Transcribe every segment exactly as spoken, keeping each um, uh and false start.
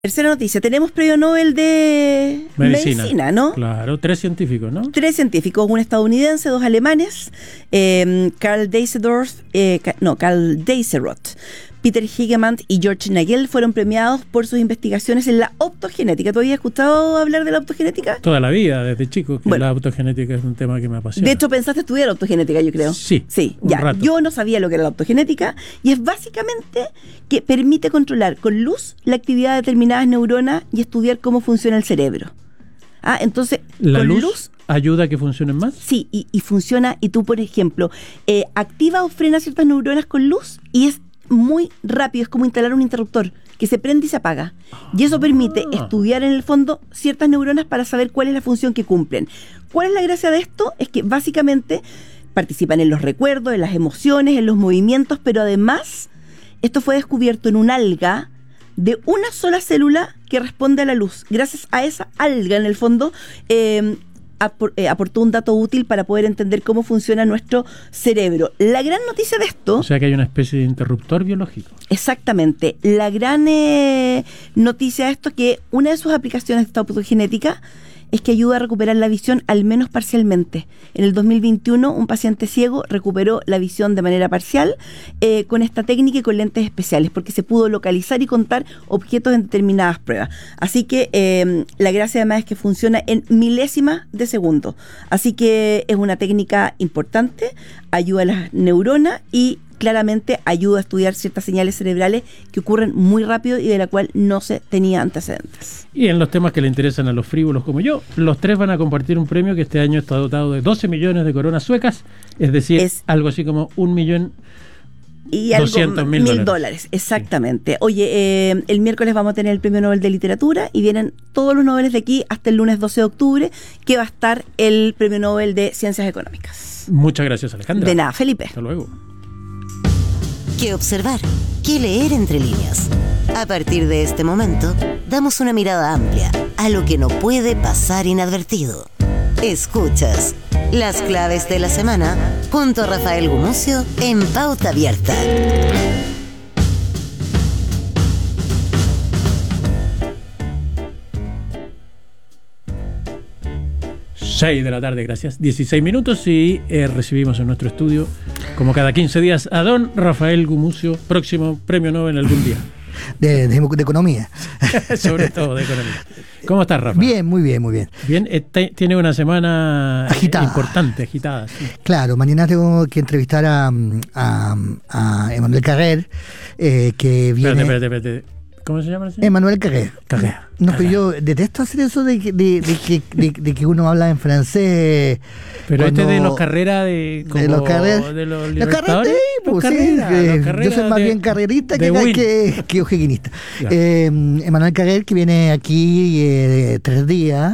Tercera noticia, tenemos premio Nobel de Medicina, Medicina, ¿no? Claro, tres científicos, ¿no? Tres científicos, un estadounidense, dos alemanes, eh, Karl Deiserdorf, eh, no, Karl Deisseroth, Peter Hegemann y George Nagel fueron premiados por sus investigaciones en la optogenética. ¿Tú habías escuchado hablar de la optogenética? Toda la vida, desde chico, que bueno, la optogenética es un tema que me apasiona. De hecho, pensaste estudiar optogenética, yo creo. Sí, sí, un ya. rato. Yo no sabía lo que era la optogenética y es básicamente que permite controlar con luz la actividad de determinadas neuronas y estudiar cómo funciona el cerebro. Ah, entonces, ¿La con luz, luz ayuda a que funcionen más? Sí, y, y funciona, y tú, por ejemplo, eh, activa o frena ciertas neuronas con luz y es muy rápido, es como instalar un interruptor que se prende y se apaga. Y eso permite Ah. estudiar en el fondo ciertas neuronas para saber cuál es la función que cumplen. ¿Cuál es la gracia de esto? Es que básicamente participan en los recuerdos, en las emociones, en los movimientos, pero además esto fue descubierto en un alga de una sola célula que responde a la luz. Gracias a esa alga, en el fondo, eh, apor- eh, aportó un dato útil para poder entender cómo funciona nuestro cerebro. La gran noticia de esto... O sea que hay una especie de interruptor biológico. Exactamente. La gran eh, noticia de esto es que una de sus aplicaciones de esta optogenética es que ayuda a recuperar la visión al menos parcialmente. En el dos mil veintiuno, un paciente ciego recuperó la visión de manera parcial eh, con esta técnica y con lentes especiales, porque se pudo localizar y contar objetos en determinadas pruebas. Así que eh, la gracia además es que funciona en milésimas de segundo. Así que es una técnica importante, ayuda a las neuronas y claramente ayuda a estudiar ciertas señales cerebrales que ocurren muy rápido y de la cual no se tenía antecedentes. Y en los temas que le interesan a los frívolos como yo, los tres van a compartir un premio que este año está dotado de doce millones de coronas suecas, es decir, Es- algo así como un millón Y algo, doscientos mil mil dólares. dólares, exactamente. Oye, eh, el miércoles vamos a tener el Premio Nobel de Literatura y vienen todos los Nobeles de aquí hasta el lunes doce de octubre, que va a estar el Premio Nobel de Ciencias Económicas. Muchas gracias, Alejandra. De nada, Felipe. Hasta luego. ¿Qué observar? ¿Qué leer entre líneas? A partir de este momento, damos una mirada amplia a lo que no puede pasar inadvertido. Escuchas las claves de la semana junto a Rafael Gumucio en Pauta Abierta. seis de la tarde, gracias. dieciséis minutos y eh, recibimos en nuestro estudio, como cada quince días, a don Rafael Gumucio, próximo premio Nobel algún día. De, de, de economía. Sobre todo de economía. ¿Cómo estás, Rafa? Bien, muy bien, muy bien. Bien, eh, te- tiene una semana eh, Agitada. importante, agitada. Sí. Claro, mañana tengo que entrevistar a, a, a Emmanuel Carrer, eh, que viene... Espérate, espérate, espérate. ¿Cómo se llama el señor? Emmanuel Carrer. Carrer. No, pero yo detesto hacer eso de que, de, de que, de, de que uno habla en francés. Pero cuando- este de los carreras de... de los carreras. De los Los libertadores. carreras, Los pues, sí, carreras, que los carreras yo soy más de- bien carrerista de que, Win. que, que ojeguinista. Ya. Eh, Emmanuel Carrer, que viene aquí eh, tres días.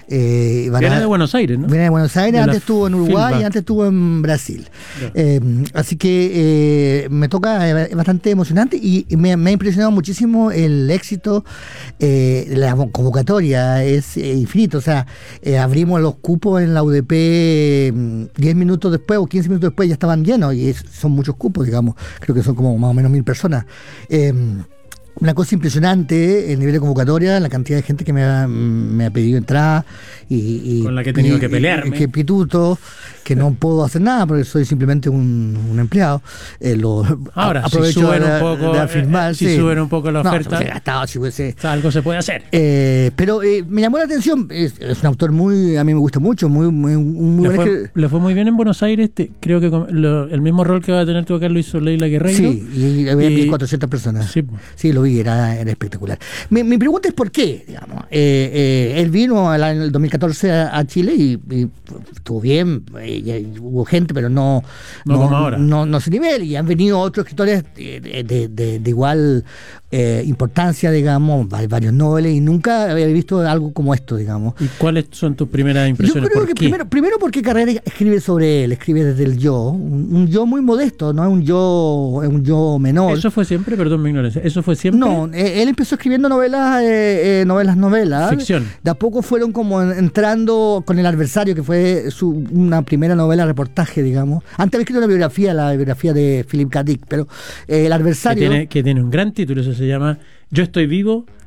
Eh, van Viene a- de Buenos Aires, ¿no? Viene de Buenos Aires, De la antes estuvo en Uruguay Filmbank. y antes estuvo en Brasil. Ya. Eh, así que eh, me toca, eh, es bastante emocionante y me, me ha impresionado muchísimo el éxito. Eh, la convocatoria es eh, infinito. O sea, eh, abrimos los cupos en la U D P mm, diez minutos después o quince minutos después ya estaban llenos y es- son muchos cupos, digamos. Creo que son como más o menos mil personas. Eh, Una cosa impresionante el nivel de convocatoria, la cantidad de gente que me ha, me ha pedido entrada y, y Con la que he tenido y- que pelearme. y- que pituto, que no puedo hacer nada porque soy simplemente un, un empleado. Eh, lo, Ahora, a- si aprovecho suben de, un poco, de eh, afirmar, eh, si sí. suben un poco la No, oferta. se hubiese gastado, si hubiese- O sea, algo se puede hacer. eh, pero eh, me llamó la atención, es, es un autor muy, a mí me gusta mucho, muy, muy, un muy Le buen fue, escri- le fue muy bien en Buenos Aires. te- creo que con- lo- el mismo rol que va a tener tú acá lo hizo Leila Guerreiro. Sí, y había Y- mil cuatrocientas personas. Sí, pues. Sí, lo vi, era, era espectacular. Mi, mi pregunta es por qué, digamos. Eh, eh, él vino al año- el dos mil catorce a, a Chile y, y estuvo bien, eh, y hubo gente, pero no, No como ahora. no, no a ese nivel. Y han venido otros escritores de, de- de- de igual eh, importancia, digamos, va- varios noveles, y nunca había visto algo como esto, digamos. ¿Y cuáles son tus primeras Yo impresiones? creo ¿Por que qué? primero, primero porque Carrera escribe sobre él, escribe desde el yo, un, un yo muy modesto, no es un yo, es un yo menor. ¿Eso fue siempre? Perdón mi ignorancia. ¿Eso fue siempre? No, eh, él empezó escribiendo novelas, eh, eh, novelas, novelas. Ficción. De a poco fueron como en- entrando con El Adversario, que fue su, una primera novela reportaje, digamos. Antes había escrito una biografía, la biografía de Philip K. Dick, pero eh, El Que Adversario... tiene, que tiene un gran título, eso se llama Yo estoy vivo,